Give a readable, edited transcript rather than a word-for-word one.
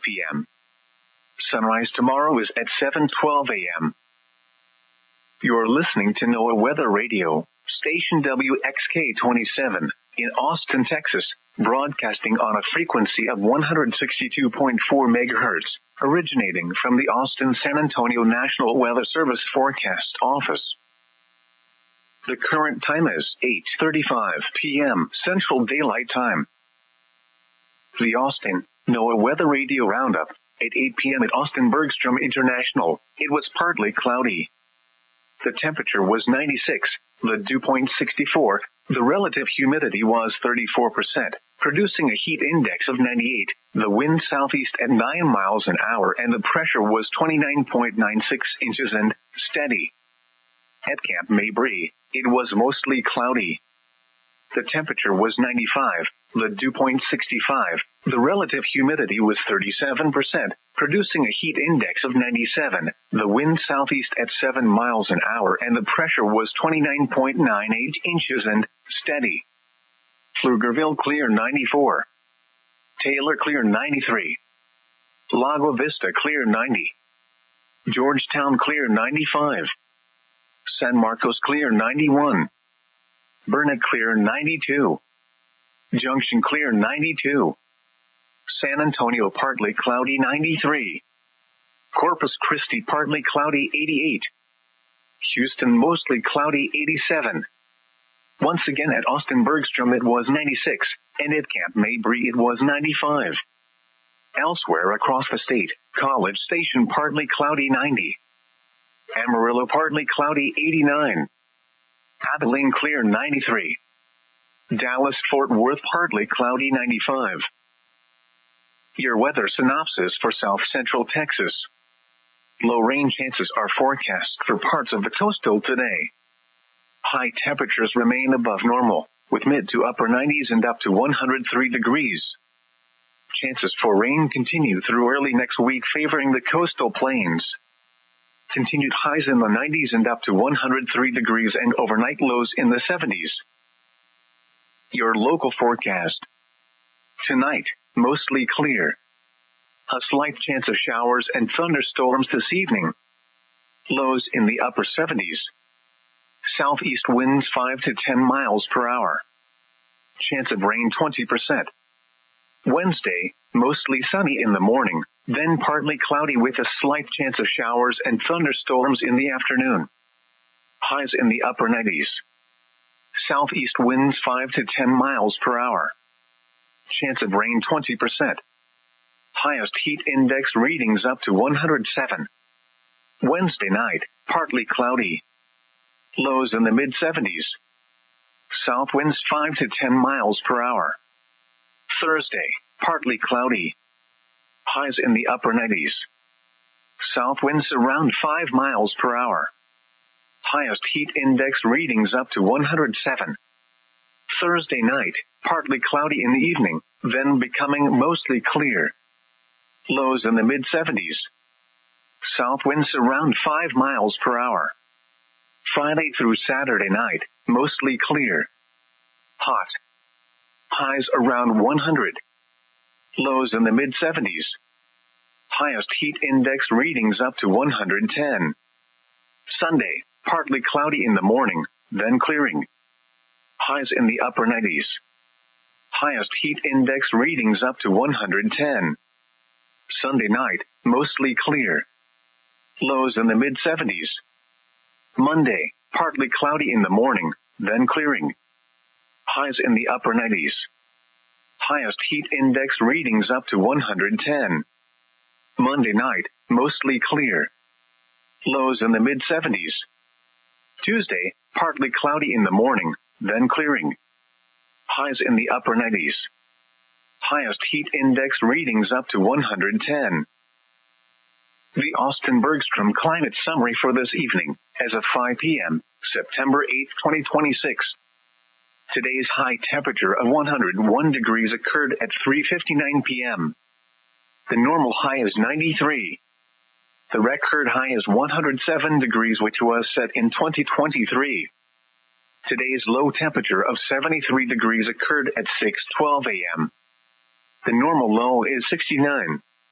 p.m. Sunrise tomorrow is at 7:12 a.m. You're listening to NOAA Weather Radio, station WXK-27 in Austin, Texas, broadcasting on a frequency of 162.4 megahertz, originating from the Austin-San Antonio National Weather Service Forecast Office. The current time is 8:35 p.m. Central Daylight Time. The Austin NOAA Weather Radio Roundup. At 8 p.m. at Austin Bergstrom International, it was partly cloudy. The temperature was 96, the dew point 64, the relative humidity was 34%, producing a heat index of 98, the wind southeast at 9 miles an hour, and the pressure was 29.96 inches and steady. At Camp Mabry, it was mostly cloudy. The temperature was 95, the dew point 65, the relative humidity was 37%, producing a heat index of 97, the wind southeast at 7 miles an hour, and the pressure was 29.98 inches and steady. Pflugerville clear 94. Taylor clear 93. Lago Vista clear 90. Georgetown clear 95. San Marcos clear 91. Burnet clear 92. Junction clear 92. San Antonio partly cloudy 93. Corpus Christi partly cloudy 88. Houston mostly cloudy 87. Once again at Austin Bergstrom it was 96, and at Camp Mabry it was 95. Elsewhere across the state, College Station partly cloudy 90. Amarillo partly cloudy 89. Abilene clear 93. Dallas-Fort Worth partly cloudy 95. Your weather synopsis for South Central Texas. Low rain chances are forecast for parts of the coastal today. High temperatures remain above normal, with mid to upper 90s and up to 103 degrees. Chances for rain continue through early next week, favoring the coastal plains. Continued highs in the 90s and up to 103 degrees, and overnight lows in the 70s. Your local forecast. Tonight, mostly clear. A slight chance of showers and thunderstorms this evening. Lows in the upper 70s. Southeast winds 5 to 10 miles per hour. Chance of rain 20%. Wednesday, mostly sunny in the morning, then partly cloudy with a slight chance of showers and thunderstorms in the afternoon. Highs in the upper 90s. Southeast winds 5 to 10 miles per hour. Chance of rain 20%. Highest heat index readings up to 107. Wednesday night, partly cloudy. Lows in the mid-70s. South winds 5 to 10 miles per hour. Thursday, partly cloudy. Highs in the upper 90s. South winds around 5 miles per hour. Highest heat index readings up to 107. Thursday night, partly cloudy in the evening, then becoming mostly clear. Lows in the mid-70s. South winds around 5 miles per hour. Friday through Saturday night, mostly clear. Hot. Highs around 100. Lows in the mid-70s. Highest heat index readings up to 110. Sunday, partly cloudy in the morning, then clearing. Highs in the upper 90s. Highest heat index readings up to 110. Sunday night, mostly clear. Lows in the mid-70s. Monday, partly cloudy in the morning, then clearing. Highs in the upper 90s. Highest heat index readings up to 110. Monday night, mostly clear. Lows in the mid-70s. Tuesday, partly cloudy in the morning, then clearing. Highs in the upper 90s. Highest heat index readings up to 110. The Austin Bergstrom Climate Summary for this evening, as of 5 p.m., September 8, 2026. Today's high temperature of 101 degrees occurred at 3:59 p.m. The normal high is 93. The record high is 107 degrees, which was set in 2023. Today's low temperature of 73 degrees occurred at 6:12 a.m. The normal low is 69.